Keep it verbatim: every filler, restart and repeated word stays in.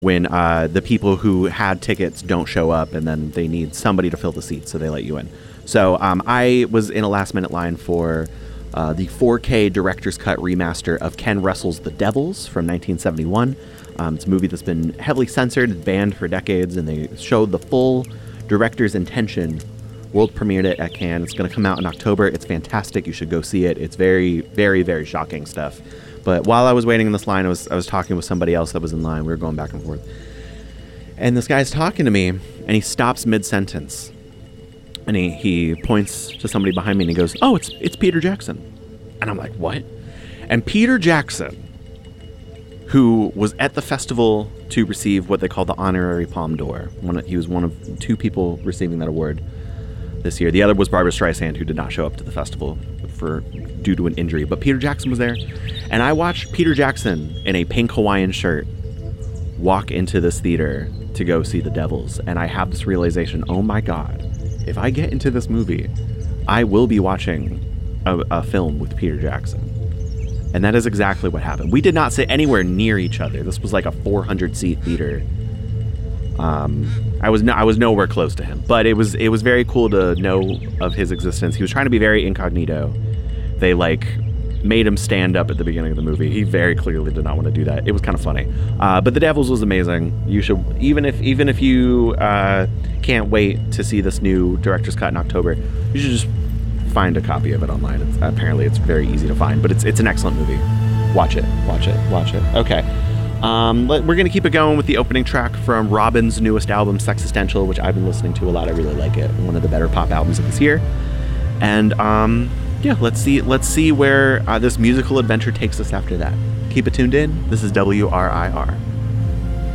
when uh, the people who had tickets don't show up, and then they need somebody to fill the seats, so they let you in. So um, I was in a last-minute line for uh, the four K Director's Cut remaster of Ken Russell's The Devils from nineteen seventy-one. Um, it's a movie that's been heavily censored, banned for decades, and they showed the full director's intention. World premiered it at Cannes. It's going to come out in October. It's fantastic. You should go see it. It's very, very, very shocking stuff. But while I was waiting in this line, I was I was talking with somebody else that was in line. We were going back and forth. And this guy's talking to me, and he stops mid-sentence. And he, he points to somebody behind me, and he goes, "Oh, it's it's Peter Jackson." And I'm like, "What?" And Peter Jackson, who was at the festival to receive what they call the Honorary Palme d'Or. One, he was one of two people receiving that award this year. The other was Barbra Streisand, who did not show up to the festival for due to an injury. But Peter Jackson was there. And I watched Peter Jackson in a pink Hawaiian shirt walk into this theater to go see The Devils. And I have this realization, oh my God, if I get into this movie, I will be watching a, a film with Peter Jackson. And that is exactly what happened. We did not sit anywhere near each other. This was like a four hundred seat theater. Um, I was no, I was nowhere close to him, but it was it was very cool to know of his existence. He was trying to be very incognito. They like made him stand up at the beginning of the movie. He very clearly did not want to do that. It was kind of funny. Uh, but The Devils was amazing. You should, even if even if you uh, can't wait to see this new director's cut in October, you should just find a copy of it online. It's, apparently, it's very easy to find, but it's it's an excellent movie. Watch it, watch it, watch it. Okay. Um, we're going to keep it going with the opening track from Robin's newest album, Sexistential, which I've been listening to a lot. I really like it. One of the better pop albums of this year. And um, yeah, let's see let's see where uh, this musical adventure takes us after that. Keep it tuned in. This is W R I R.